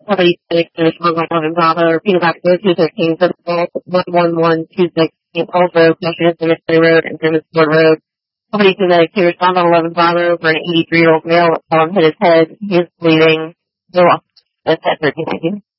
Somebody six to Chicago 11 Bravo, repeat back to 213 for the call, 11126, also Michigan Cemetery Road and Grimmett Ford Road. Somebody to respond on 11 Bravo for an 83-year-old male that hit his head. He is bleeding. No, that's at 1319.